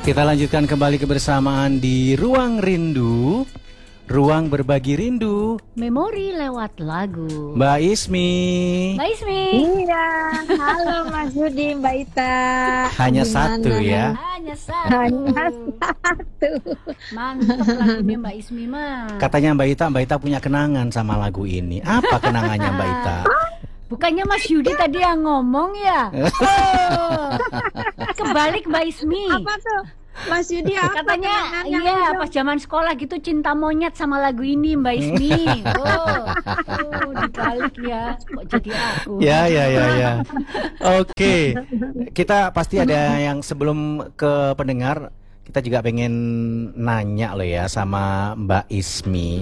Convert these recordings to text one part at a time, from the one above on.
Kita lanjutkan kembali kebersamaan di Ruang Rindu, ruang berbagi rindu, memori lewat lagu. Mbak Ismi. Mbak Ismi. Iya, halo Mas Yudi, Mbak Ita. Hanya Gimana? satu ya. Hanya satu. Hanya satu. Mantap lagunya Mbak Ismi mah. Katanya Mbak Ita punya kenangan sama lagu ini. Apa kenangannya Mbak Ita? Bukannya Mas Yudi tadi yang ngomong ya? Oh, kebalik Mbak Ismi. Apa tuh? Mas Yudi apa Katanya kenangannya? iya pas zaman sekolah gitu cinta monyet sama lagu ini Mbak Ismi. Dibalik ya. Kok jadi aku? Ya. Oke. Kita pasti ada yang sebelum ke pendengar, kita juga pengen nanya loh ya sama Mbak Ismi.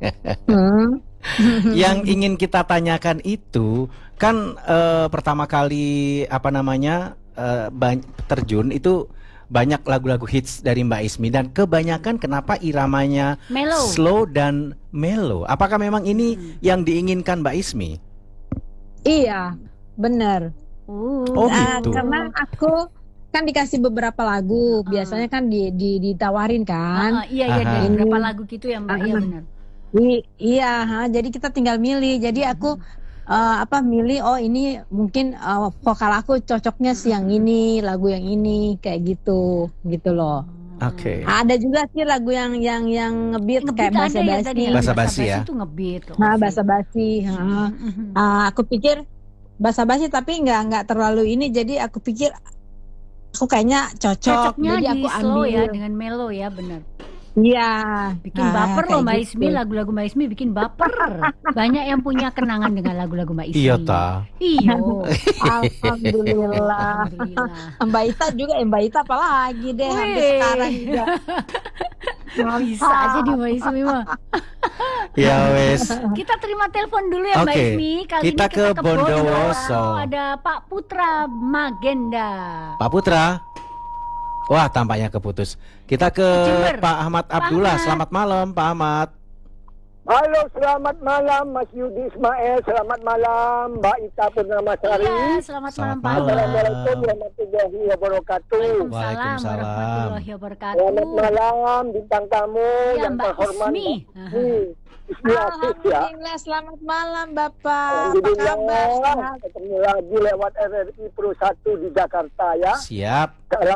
Yang ingin kita tanyakan itu kan pertama kali terjun itu banyak lagu-lagu hits dari Mbak Ismi dan kebanyakan kenapa iramanya Mellow. slow dan mellow. Apakah memang ini yang diinginkan Mbak Ismi? Iya, benar. Oh gitu. Karena aku kan dikasih beberapa lagu, biasanya kan ditawarin kan. Iya dari beberapa lagu gitu ya Mbak. Iya benar. Jadi kita tinggal milih. Jadi aku milih ini mungkin vokal aku cocoknya sih yang ini, lagu yang ini kayak gitu loh. Oke. Ada juga sih lagu yang ngebeat kayak bahasa basi. Bahasa basi ya. Itu ngebeat. Nah, bahasa basi. Aku pikir bahasa basi tapi nggak terlalu ini, jadi aku pikir aku kayaknya cocok. Cocoknya jadi di aku slow ambil. ya dengan mellow ya benar. Iya. Bikin baper loh Mbak kayak Ismi, lagu-lagu Mbak Ismi bikin baper. Banyak yang punya kenangan dengan lagu-lagu Mbak Ismi. Iya ta. Iya. Alhamdulillah. Mbak Ita juga, Mbak Ita apalagi deh sampai sekarang juga. Bisa aja di Mbak Ismi mah. Ya wes. Kita terima telepon dulu ya Mbak Oke, Ismi. Kali kita ini ke Bondowoso. Ada Pak Putra Magenda. Pak Putra. Wah, tampaknya keputus. Kita ke Jember. Pak Ahmad Abdullah. Ahmad. Selamat malam, Pak Ahmad. Halo, selamat malam Mas Yudi Ismail. Selamat malam Mbak Ita Purnamasari. Iya, selamat malam Pak. Assalamualaikum warahmatullahi wabarakatuh. Waalaikumsalam warahmatullahi wabarakatuh. Selamat malam bintang tamu Ya, yang Mbak terhormat Ismi. Ismi Afif ya. Alhamdulillah, selamat malam Bapak. Apa kabar? Alhamdulillah, ketemu lagi lewat RRI Pro 1 di Jakarta ya. Siap.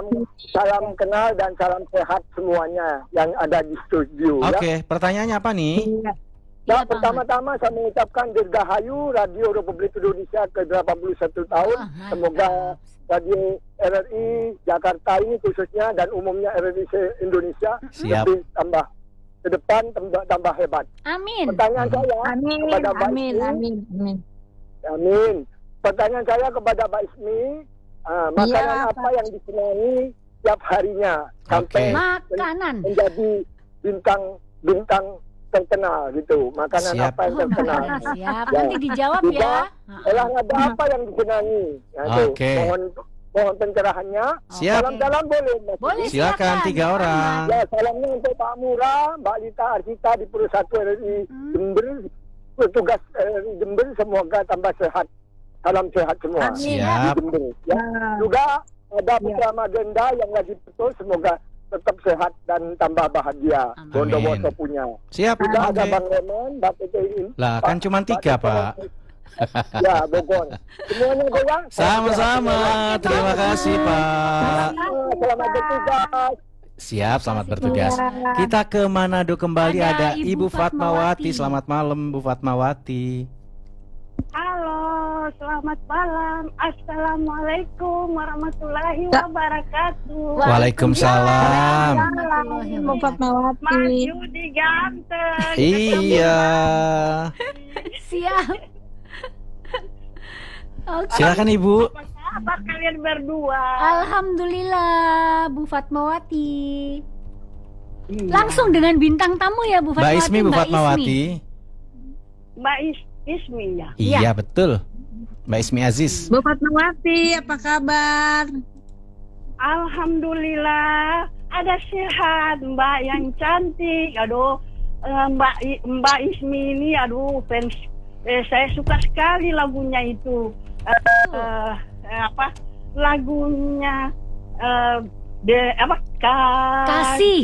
Salam kenal dan salam sehat semuanya yang ada di studio ya. Oke, pertanyaannya apa nih? Iya. Nah, Iya, Pak pertama-tama saya mengucapkan Dirgahayu Radio Republik Indonesia ke-81 tahun. Mantap. Semoga Radio RRI Jakarta ini khususnya dan umumnya RRI Indonesia Siap. lebih tambah ke depan tambah hebat. Amin. Pertanyaan saya Amin, kepada Mbak amin, Ismi. amin. Amin. Pertanyaan saya kepada Mbak Ismi, makanan Iya, apa yang disenangi tiap harinya sampai Makanan. menjadi bintang terkenal gitu. Makanan Siap. apa yang terkenal? Siap. Ya. Nanti dijawab Juga, ya. olahraga apa yang disenangi? Ya, itu. Oke. Mohon pencerahannya. Siap. Salam-salam boleh, Mas. Boleh. Silakan 3 orang. Ya, salamnya untuk Pak Murah, Mbak Lita Arsita di Pro 1 RRI Jember, petugas RRI Jember, semoga tambah sehat. Salam sehat semua. Amin. Siap. Di Jember, ya. Juga ada Putra Magenda yang lagi betul, semoga tetap sehat dan tambah bahagia. Amin. Bondowoso punya. Siap. Juga ada Oke. Bang Reman, Mbak PTI. Lah, kan cuma 3, Pak. Ya, Bogor. Semuanya goyang. Sama-sama. Terima kasih, Pak. Selamat bertugas. Siap, selamat bertugas. Kita ke Manado kembali, ada Ada Ibu Ibu Fatmawati. Fatmawati. Selamat malam, Bu Fatmawati. Halo, selamat malam. Assalamualaikum warahmatullahi wabarakatuh. Waalaikumsalam. Bu Mas Fatmawati. Yudi ganteng. Iya. Siap. Oke. Silakan Ibu. Apa kabar kalian berdua? Alhamdulillah Bu Fatmawati. Langsung dengan bintang tamu ya Bu Mbak Fatmawati. Ismi, Bu Fatmawati. Mbak Ismi ya. Iya, betul. Mbak Ismi Aziz. Bu Fatmawati, apa kabar? Alhamdulillah. Ada sehat Mbak yang cantik. Aduh, Mbak Ismi ini aduh fans. Saya suka sekali lagunya itu. Lagunya Kasih.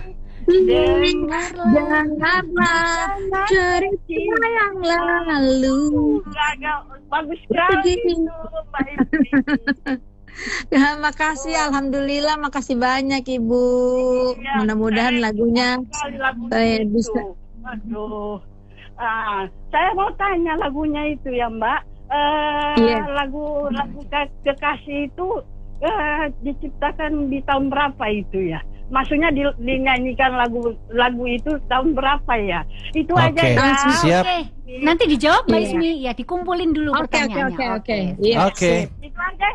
Dengarlah cerita yang lalu. Bagus sekali itu, Mbak Ismi. Ya, makasih, alhamdulillah, makasih banyak Ibu. Iya, Mudah-mudahan lagunya sekali lagunya saya itu. bisa. Aduh. Saya mau tanya lagunya itu ya, Mbak. Iya. Lagu Kekasih itu diciptakan di tahun berapa itu ya? Maksudnya dinyanyikan lagu itu tahun berapa ya? Itu aja Oke, ya. siap. Oke. Nanti dijawab Mbak Iya. Ismi. Ya, dikumpulin dulu Oke. pertanyaannya. Iya, Oke. sip. Itu aja